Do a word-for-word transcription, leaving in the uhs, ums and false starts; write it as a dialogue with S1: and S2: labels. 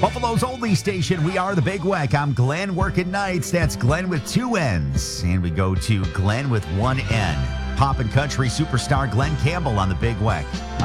S1: Buffalo's only station. We are the Big Weck. I'm Glenn working nights. That's Glenn with two N's. And we go to Glenn with one N. Pop and country superstar Glenn Campbell on the Big Weck.